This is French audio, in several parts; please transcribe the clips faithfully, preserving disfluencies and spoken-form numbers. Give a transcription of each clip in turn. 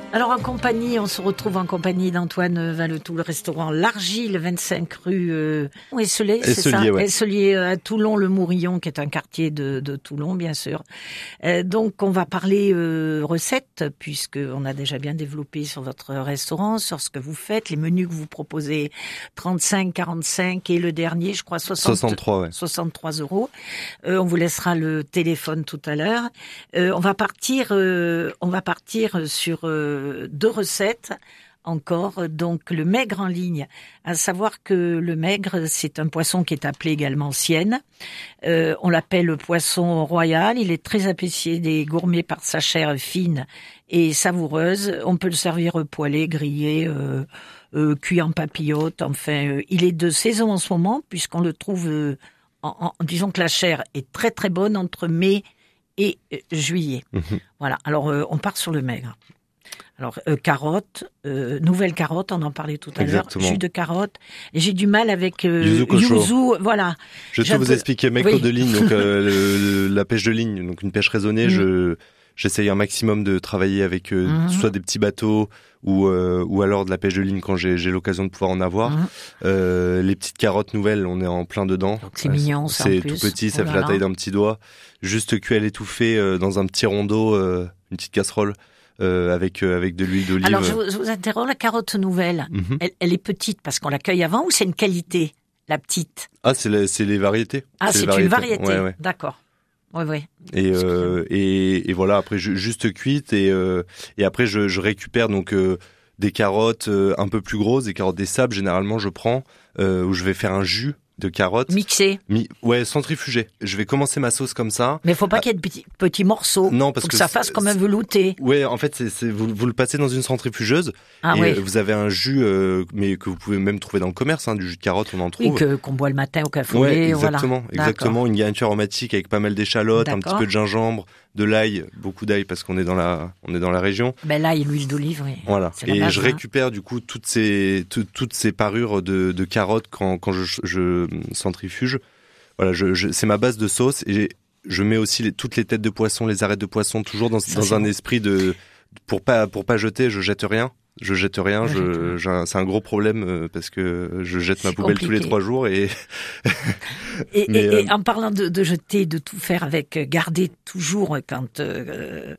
Alors en compagnie, on se retrouve en compagnie d'Antoine Valetou, le restaurant L'Argile, vingt-cinq rue euh, Esselier, c'est ça ouais. Esselier à Toulon, le Mourillon, qui est un quartier de, de Toulon, bien sûr. Euh, donc on va parler euh, recettes, puisqu'on a déjà bien développé sur votre restaurant, sur ce que vous faites, les menus que vous proposez, trente-cinq, quarante-cinq et le dernier, je crois, soixante, soixante-trois, ouais. soixante-trois euros. Euh, on vous laissera le téléphone tout à l'heure. Euh, on va partir, euh, on va partir sur euh, deux recettes encore. Donc le maigre en ligne, à savoir que le maigre, c'est un poisson qui est appelé également sienne. Euh, on l'appelle le poisson royal. Il est très apprécié des gourmets par sa chair fine et savoureuse. On peut le servir poêlé, grillé, euh, euh, cuit en papillote. Enfin, euh, il est de saison en ce moment puisqu'on le trouve, euh, en, en, disons que la chair est très très bonne entre mai et euh, juillet. Mmh. Voilà. Alors euh, on part sur le maigre. Alors, euh, carottes, euh, nouvelles carottes, on en parlait tout à l'heure, jus de carotte. Et j'ai du mal avec euh, yuzu, voilà. Je vais tout vous expliquer, maigre oui. de ligne, donc euh, le, le, la pêche de ligne, donc une pêche raisonnée. Mmh. Je j'essaye un maximum de travailler avec euh, mmh. soit des petits bateaux ou euh, ou alors de la pêche de ligne quand j'ai j'ai l'occasion de pouvoir en avoir. Mmh. Euh, les petites carottes nouvelles, on est en plein dedans. Donc c'est mignon, ça. C'est tout petit, ça oh fait la taille d'un petit doigt. Juste cuit à l'étouffée euh, dans un petit rondeau, euh, une petite casserole. Euh, avec euh, avec de l'huile d'olive. Alors je vous, je vous interromps, la carotte nouvelle, mm-hmm. elle, elle est petite parce qu'on la cueille avant ou c'est une qualité, la petite? Ah c'est la, c'est les variétés. Ah c'est, c'est une variété, variété. Ouais, ouais. D'accord. Oui oui. Et euh, et et voilà après je, juste cuite et euh, et après je je récupère donc euh, des carottes euh, un peu plus grosses, des carottes des sables généralement je prends euh, où je vais faire un jus de carottes. Mixé. Mi- ouais, centrifugé. Je vais commencer ma sauce comme ça. Mais il faut pas qu'il y ait de petits, petits morceaux. Non, parce faut que, que ça fasse comme un velouté. Ouais, en fait, c'est, c'est vous, vous le passez dans une centrifugeuse ah, et oui. vous avez un jus, euh, mais que vous pouvez même trouver dans le commerce, hein, du jus de carotte, on en trouve. Oui, que qu'on boit le matin au café. Ouais, exactement, voilà. exactement. Une garniture aromatique avec pas mal d'échalotes, D'accord. un petit peu de gingembre, de l'ail, beaucoup d'ail parce qu'on est dans la, on est dans la région. Ben l'ail, l'huile d'olive, oui. Voilà. C'est et base, je hein. récupère du coup toutes ces, tout, toutes ces parures de, de carottes quand, quand je, je centrifuge. Voilà, je, je, c'est ma base de sauce et je mets aussi les, toutes les têtes de poisson, les arêtes de poisson, toujours dans, Ça, dans un bon. esprit de pour pas pour pas jeter, je jette rien. Je jette rien, je, je, c'est un gros problème parce que je jette ma poubelle compliqué. tous les trois jours et. et, Mais, et, euh... et en parlant de, de jeter, de tout faire avec, garder toujours quand euh,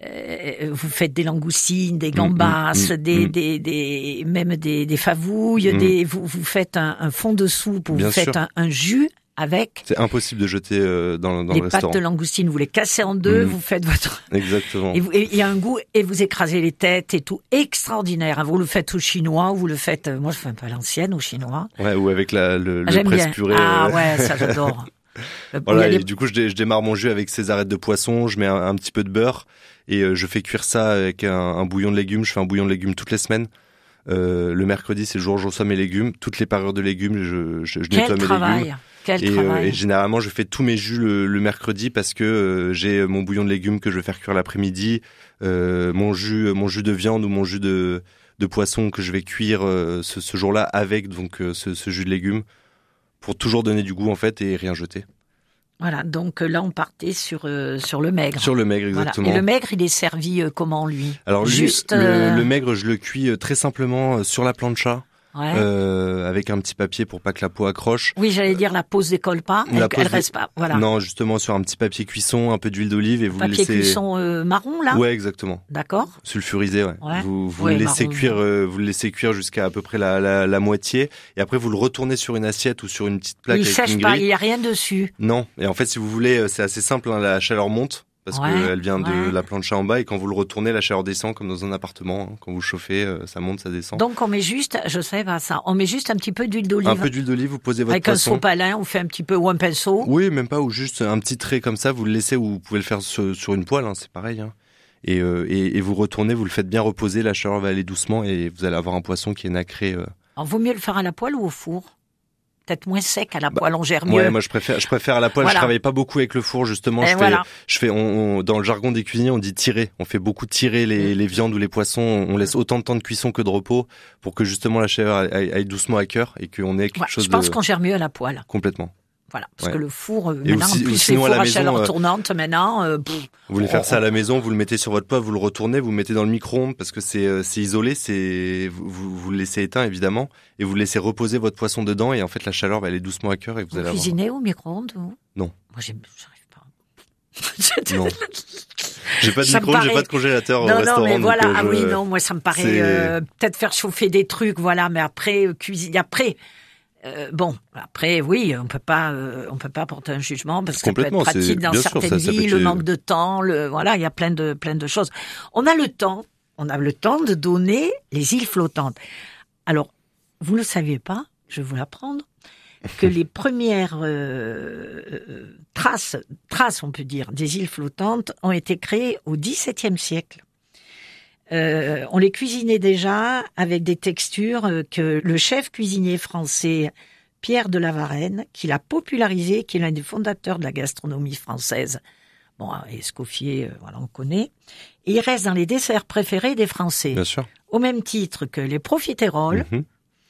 euh, vous faites des langoustines, des gambas, mmh, mmh, des, mmh. des des même des des favouilles, mmh. des vous vous faites un, un fond de soupe, ou vous faites un, un jus. Avec c'est impossible de jeter euh, dans, dans les le restaurant. Les pâtes de langoustine, vous les cassez en deux, mmh. vous faites votre... Exactement. Et il y a un goût, et vous écrasez les têtes et tout, extraordinaire. Vous le faites au chinois, ou vous le faites... Moi, je fais un peu à l'ancienne, au chinois. Ouais, ou avec la, le, le presse purée. Ah ouais, ça j'adore. Voilà, et les... du coup, je, je démarre mon jus avec ces arêtes de poisson, je mets un, un petit peu de beurre, et euh, je fais cuire ça avec un, un bouillon de légumes. Je fais un bouillon de légumes toutes les semaines. Euh, le mercredi, c'est le jour où je reçois mes légumes. Toutes les parures de légumes, je, je, je nettoie mes travail. légumes. Quel et, travail. Euh, et généralement, je fais tous mes jus le, le mercredi parce que euh, j'ai mon bouillon de légumes que je vais faire cuire l'après-midi, euh, mon jus, mon jus de viande ou mon jus de, de poisson que je vais cuire euh, ce, ce jour-là avec donc euh, ce, ce jus de légumes pour toujours donner du goût en fait et rien jeter. Voilà, donc là on partait sur euh, sur le maigre. Sur le maigre, exactement. Voilà. Et le maigre, il est servi euh, comment lui? Alors lui, Juste le, euh... le maigre, je le cuis très simplement sur la plancha. Ouais. Euh, avec un petit papier pour pas que la peau accroche. Oui, j'allais dire la peau se décolle pas, elle, la elle reste pas. Voilà. Non, justement sur un petit papier cuisson, un peu d'huile d'olive et vous papier laissez. Papier cuisson euh, marron là. Ouais, exactement. D'accord. Sulfurisé, ouais. ouais. Vous vous ouais, le laissez marron. cuire, euh, vous le laissez cuire jusqu'à à peu près la, la la moitié et après vous le retournez sur une assiette ou sur une petite plaque. Il avec sèche une pas, grille. il y a rien dessus. Non. Et en fait, si vous voulez, c'est assez simple. Hein, la chaleur monte. Parce ouais, qu'elle vient de ouais. la plancha en bas et quand vous le retournez, la chaleur descend comme dans un appartement. Hein. Quand vous chauffez, ça monte, ça descend. Donc on met juste, je sais pas ça, on met juste un petit peu d'huile d'olive. Un peu d'huile d'olive, vous posez votre avec poisson. Avec un sopalin, on fait un petit peu ou un pinceau. Oui, même pas, ou juste un petit trait comme ça, vous le laissez ou vous pouvez le faire sur, sur une poêle, hein, c'est pareil. Hein. Et, euh, et, et vous retournez, vous le faites bien reposer, la chaleur va aller doucement et vous allez avoir un poisson qui est nacré. Euh... Alors vaut mieux le faire à la poêle ou au four? Peut-être moins sec à la bah, poêle, on gère mieux. Ouais, moi je préfère, je préfère à la poêle. Voilà. Je travaille pas beaucoup avec le four justement. Et je fais, voilà. je fais, on, on, dans le jargon des cuisiniers, on dit tirer. On fait beaucoup tirer les, les viandes ou les poissons. On laisse autant de temps de cuisson que de repos pour que justement la chaleur aille, aille doucement à cœur et qu'on ait quelque ouais, chose. Je pense de... qu'on gère mieux à la poêle. Complètement. Voilà, parce Ouais. que le four, euh, Et maintenant, aussi- en ou plus, les sinon, à fours la à maison, chaleur euh, tournante, maintenant, euh, pff, Vous voulez on- faire ça à on- la maison, vous le mettez sur votre poêle, vous le retournez, vous le mettez dans le micro-ondes parce que c'est euh, c'est isolé, c'est vous, vous vous le laissez éteint évidemment et vous laissez reposer votre poisson dedans et en fait la chaleur va aller doucement à cœur et vous, vous allez avoir... cuisinez au micro-ondes, vous? Non. Moi, j'aime- j'arrive pas. Non. J'ai pas de Ça me micro-ondes, j'ai paraît- pas de congélateur au Non, restaurant. non, mais donc, voilà. euh, Ah je- oui, non, moi, ça me paraît c'est- euh, peut-être faire chauffer des trucs, voilà. Mais après, euh, cuisiner, après, euh, bon, après, oui, on peut pas, euh, on peut pas porter un jugement parce que ça peut être Complètement, c'est- pratique dans bien sûr, certaines ça- ça peut vies, être- le manque de temps, le, voilà, il y a plein de, plein de choses. On a le temps, on a le temps de donner les îles flottantes. Alors, vous ne le saviez pas, je vais vous l'apprendre, que les premières euh, euh, traces, traces, on peut dire, des îles flottantes ont été créées au dix-septième siècle. Euh, on les cuisinait déjà avec des textures euh, que le chef cuisinier français Pierre de la Varenne, qui l'a popularisé, qui est l'un des fondateurs de la gastronomie française. Bon, Escoffier, euh, voilà, on connaît. Et il reste dans les desserts préférés des Français, Bien sûr. au même titre que les profiteroles, Mhm.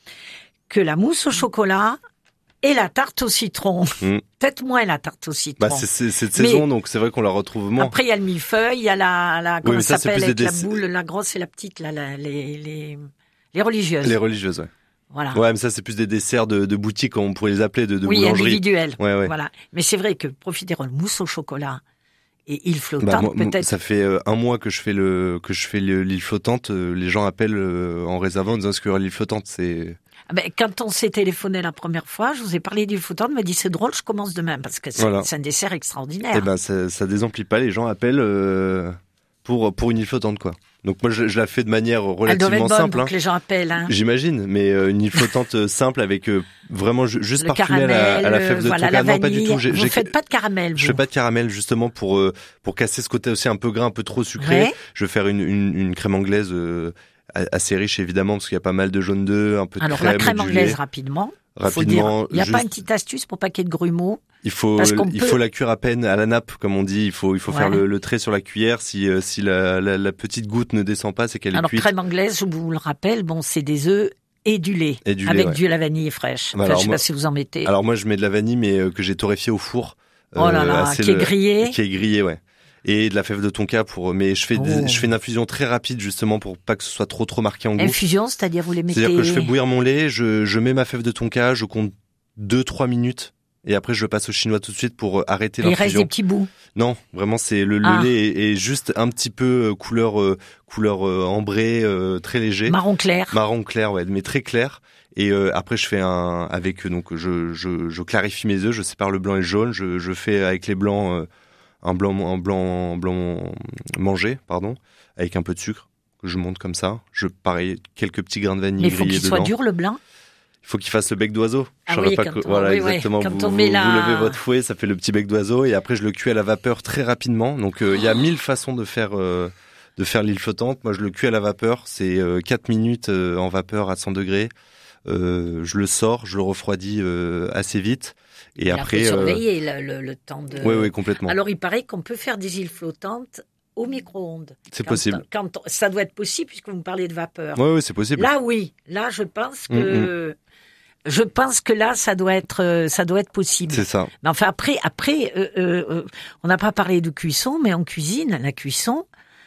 que la mousse au chocolat et la tarte au citron. Mm. Peut-être moins la tarte au citron. Bah, c'est c'est cette Mais- saison, donc c'est vrai qu'on la retrouve moins. Après, il y a le millefeuille, il y a la, la comment mais ça, ça c'est s'appelle, plus avec des la dess- boule, la grosse et la petite, là, la- les, les, les religieuses. Les religieuses, ouais. Voilà. Ouais, mais ça c'est plus des desserts de, de boutique, on pourrait les appeler, de, de oui, boulangerie. individuelles. Ouais, ouais. Voilà. Mais c'est vrai que profiterole, mousse au chocolat et île Bah, flottante, moi, moi, peut-être. ça fait euh, un mois que je fais le que je fais le- l'île flottante. euh, les gens appellent euh, en réservant en disant est-ce qu'il y aura l'île flottante. C'est Ah ben, quand on s'est téléphoné la première fois, je vous ai parlé d'île flottante, on m'a dit c'est drôle, je commence demain parce que c'est Voilà. c'est un dessert extraordinaire. eh ben ça, ça désemplit pas. Les gens appellent euh, pour pour une île flottante quoi. Donc moi je, je la fais de manière Elle doit relativement être bonne simple. pour Hein. que les gens appellent. Hein. J'imagine, mais euh, une île flottante euh, simple avec euh, vraiment ju- juste Le parfumée à caramel, la, à la fève de voilà, tonka. la Non, pas du vanille. tout. J'ai- Vous j'ai- faites pas de caramel, vous. Je fais pas de caramel justement pour euh, pour casser ce côté aussi un peu gras, un peu trop sucré. Ouais. Je vais faire une une, une crème anglaise euh, a- assez riche évidemment parce qu'il y a pas mal de jaune d'œuf, un peu de Alors crème, la crème du anglaise lait. rapidement. Faut Rapidement, dire. Il n'y a pas juste- une petite astuce pour pas qu'il y ait de grumeaux. Il faut Parce qu'on il peut- faut la cuire à peine à la nappe comme on dit. Il faut il faut Ouais. faire le, le trait sur la cuillère. Si euh, si la, la la petite goutte ne descend pas, c'est qu'elle est Alors cuite. crème anglaise, je vous le rappelle, bon, c'est des œufs et du lait, Et du lait, avec ouais. du à la vanille fraîche. Bah Enfin, alors je sais moi- pas si vous en mettez. Alors moi je mets de la vanille mais euh, que j'ai torréfiée au four. Oh là là, assez qui est le- grillée. Qui est grillée, ouais. Et de la fève de tonka pour mais je fais des- Oh. je fais une infusion très rapide justement pour pas que ce soit trop trop marqué en goût. Infusion, c'est-à-dire vous les mettez. C'est-à-dire que je fais bouillir mon lait, je, je mets ma fève de tonka, je compte deux trois minutes et après je passe au chinois tout de suite pour euh, arrêter Et il reste l'infusion. des petits bouts. Non, vraiment c'est le, le Ah. lait est, est juste un petit peu euh, couleur euh, couleur euh, ambrée, euh, très léger, Marron clair. marron clair, ouais, mais très clair. Et euh, après je fais un avec euh, donc je, je je clarifie mes œufs, je sépare le blanc et le jaune, je je fais avec les blancs euh, un blanc un blanc un blanc mangé, pardon, avec un peu de sucre que je monte comme ça. Je pareil quelques petits grains de vanille Mais il faut grillés qu'il dedans. soit dur le blanc. Il faut qu'il fasse le bec d'oiseau. Ah Je saurais oui, pas quand que- on- voilà, oui, oui. exactement. Quand vous, on vous, met vous la- levez votre fouet, ça fait le petit bec d'oiseau, et après je le cuis à la vapeur très rapidement. Donc euh, il y a mille façons de faire euh, de faire l'île flottante. Moi je le cuis à la vapeur, c'est euh, quatre minutes euh, en vapeur à cent degrés. Euh, je le sors, je le refroidis euh, assez vite, et Il après. faut euh, surveiller le, le, le temps de. Oui, oui, complètement. Alors il paraît qu'on peut faire des îles flottantes au micro-ondes. C'est Quand- possible. Quand, ça doit être possible puisque vous me parlez de vapeur. Oui, oui, c'est possible. Là, oui. Là, je pense Mm, que je pense que là, ça doit être euh, ça doit être possible. C'est ça. Mais enfin après après euh, euh, euh, on n'a pas parlé de cuisson, mais en cuisine, la cuisson.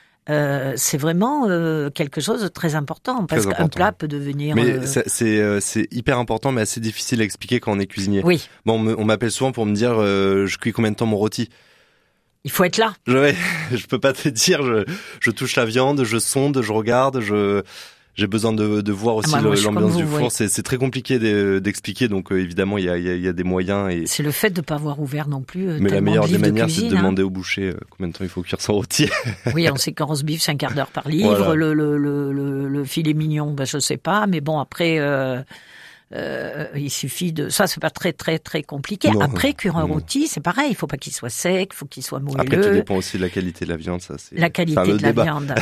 Euh, c'est vraiment euh, quelque chose de très important parce Très qu'un important. plat peut devenir. Mais euh, c'est c'est euh, c'est hyper important, mais assez difficile à expliquer quand on est cuisinier. Oui, Bon, on me- on m'appelle souvent pour me dire euh, je cuis combien de temps mon rôti. il faut être là. Je, ouais, je peux pas te dire, je, je touche la viande, je sonde, je regarde, je, j'ai besoin de, de voir aussi Ah bah, moi, le- je suis comme l'ambiance vous, du four. oui. C'est, c'est très compliqué de- d'expliquer, donc euh, évidemment il y a, il y, a, il y a des moyens. Et, C'est le fait de ne pas avoir ouvert non plus. euh, mais la tellement meilleure de des livres de manières, c'est cuisine, de hein. demander au boucher euh, combien de temps il faut cuire son rôti. Oui, on sait qu'un roast beef, c'est un quart d'heure par livre. Voilà. Le, le, le, le, le filet mignon, ben, je sais pas. Mais bon, après, euh, euh, il suffit de... Ça, c'est pas très, très, très compliqué. Non, après, cuire un non. rôti, c'est pareil. Il faut pas qu'il soit sec, il faut qu'il soit Après, tout moelleux. dépend aussi de la qualité de la viande, ça. C'est, La c'est qualité un autre de la débat. viande.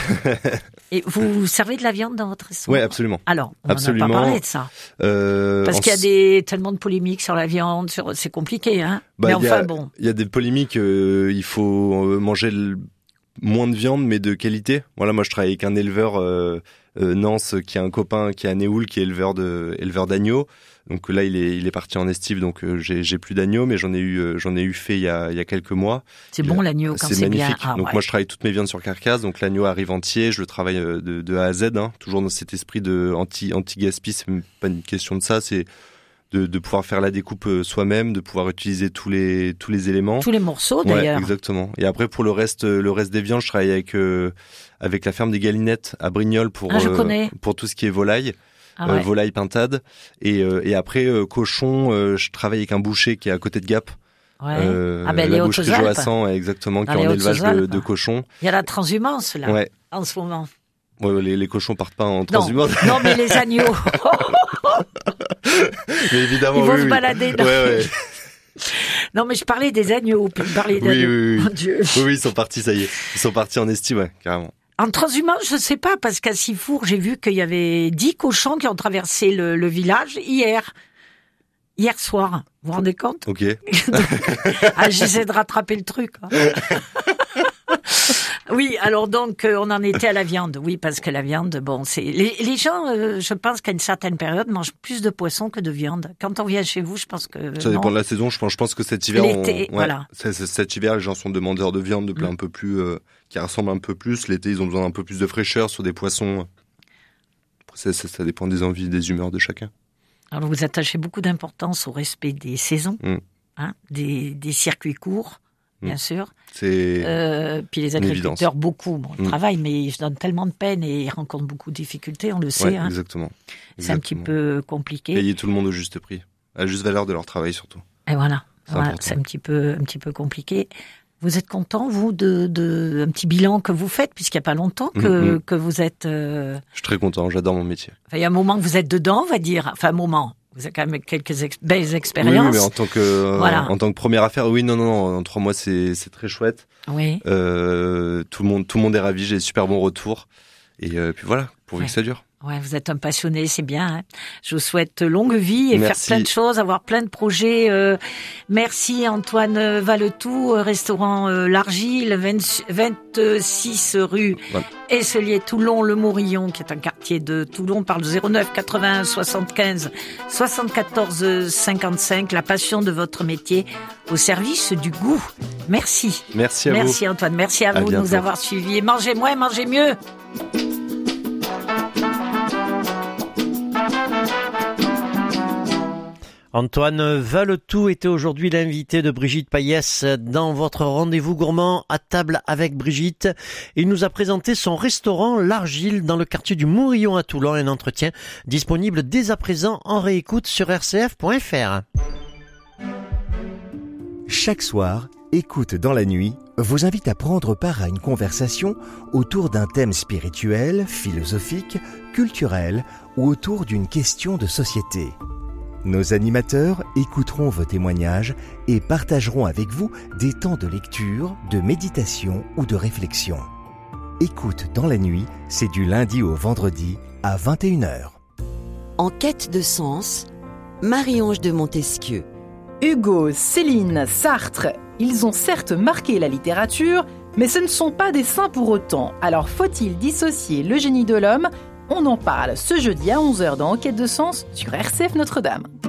Et vous, vous servez de la viande dans votre restaurant? Ouais, absolument. Alors, on Absolument. n'a pas parlé de ça. Euh, Parce en- qu'il y a des, tellement de polémiques sur la viande, sur, c'est compliqué, hein. Bah, Mais il y enfin, a- bon. Il y a des polémiques, euh, il faut euh, manger le moins de viande, mais de qualité. Voilà, moi je travaille avec un éleveur euh, euh, Nance qui a un copain qui est à Néoul, qui est éleveur de éleveur d'agneaux. Donc là, il est il est parti en estive, donc euh, j'ai j'ai plus d'agneaux, mais j'en ai eu euh, j'en ai eu fait il y a il y a quelques mois. C'est bon l'agneau quand c'est, c'est bien. magnifique. Ah, donc ouais. moi je travaille toutes mes viandes sur carcasse, donc l'agneau arrive entier, je le travaille de, de A à Z, hein, toujours dans cet esprit de anti anti gaspille. C'est même pas une question de ça, c'est de de pouvoir faire la découpe soi-même, de pouvoir utiliser tous les tous les éléments, tous les morceaux d'ailleurs. Ouais, exactement. Et après pour le reste le reste des viandes, je travaille avec euh, avec la ferme des Galinettes à Brignoles pour ah, je euh, connais. pour tout ce qui est volaille. Ah ouais. euh, volaille pintade et euh, et après euh, cochon, euh, je travaille avec un boucher qui est à côté de Gap. Ouais. Euh, ah ben les la boucherie Hautes-Alpes. Joassan, exactement, Dans qui est en élevage de, de Hautes-Alpes. cochons. Il y a la transhumance là, Ouais. en ce moment. Ouais, les, les cochons partent pas en transhumance. Non, non mais les agneaux. Mais évidemment, ils vont oui, se oui. balader. Dans... Ouais, ouais. Non mais je parlais des agneaux, puis je parlais Oui, d'agneaux. oui, oui. Mon Dieu. Oui, oui, ils sont partis, ça y est. Ils sont partis en estime, ouais, carrément. En transhumance, je sais pas, parce qu'à Sifour, j'ai vu qu'il y avait dix cochons qui ont traversé le, le village hier. Hier soir. Vous vous rendez compte? Ok. Donc, ah, j'essaie de rattraper le truc. Hein. Oui, alors donc euh, on en était à la viande. Oui, parce que la viande, bon, c'est les, les gens, euh, je pense qu'à une certaine période mangent plus de poisson que de viande. Quand on vient chez vous, je pense que Ça non. dépend de la saison. Je pense, je pense que cet hiver, L'été, on... ouais, voilà. c'est- c'est- cet hiver, les gens sont demandeurs de viande, de plats Mm. un peu plus, euh, qui ressemblent un peu plus. L'été, ils ont besoin d'un peu plus de fraîcheur sur des poissons. Ça, ça, ça dépend des envies, des humeurs de chacun. Alors vous attachez beaucoup d'importance au respect des saisons, Mm. hein, des, des circuits courts, bien Mm. sûr. C'est Euh, puis les Une agriculteurs, beaucoup, bon, ils Mm. travaillent, mais ils se donnent tellement de peine et ils rencontrent beaucoup de difficultés, on le sait. ouais, Hein. exactement. C'est un petit Exactement. peu compliqué. Payer tout le monde au juste prix, à la juste valeur de leur travail surtout. Et voilà, C'est voilà, important. c'est un petit peu, un petit peu compliqué. Vous êtes content, vous, de, de un petit bilan que vous faites, puisqu'il n'y a pas longtemps que, Mhm. que vous êtes. Euh... Je suis très content, j'adore mon métier. Enfin, il y a un moment que vous êtes dedans, on va dire. Enfin, un moment. Vous avez quand même quelques ex- belles Oui, expériences. oui, mais en tant que euh, Voilà. en tant que première affaire, oui, non, non, non, en trois mois, c'est c'est très chouette. Oui. Euh, tout le monde, tout le monde est ravi, j'ai des super bons retours. Et euh, puis voilà, pourvu Ouais. que ça dure. Ouais, vous êtes un passionné, c'est bien. Hein. Je vous souhaite longue vie et Merci. faire plein de choses, avoir plein de projets. Euh, merci Antoine Valetou, euh, restaurant euh, L'Argile, vingt, vingt-six rue Voilà. Esselier, Toulon, Le Mourillon, qui est un quartier de Toulon, par le zéro neuf quatre-vingts soixante-quinze soixante-quatorze cinquante-cinq. La passion de votre métier au service du goût. Merci. Merci à vous. Merci Antoine, merci à, À vous de nous bientôt. avoir suivis. Et mangez moins, mangez mieux. Antoine Valetou était aujourd'hui l'invité de Brigitte Payès dans votre rendez-vous gourmand à table avec Brigitte. Il nous a présenté son restaurant L'Argile dans le quartier du Mourillon à Toulon, un entretien disponible dès à présent en réécoute sur r c f point f r. Chaque soir, Écoute dans la nuit vous invite à prendre part à une conversation autour d'un thème spirituel, philosophique, culturel ou autour d'une question de société. Nos animateurs écouteront vos témoignages et partageront avec vous des temps de lecture, de méditation ou de réflexion. Écoute dans la nuit, c'est du lundi au vendredi à vingt et une heures. En quête de sens, Marie-Ange de Montesquieu. Hugo, Céline, Sartre, ils ont certes marqué la littérature, mais ce ne sont pas des saints pour autant. Alors faut-il dissocier le génie de l'homme ? On en parle ce jeudi à onze heures dans En quête de sens sur R C F Notre-Dame.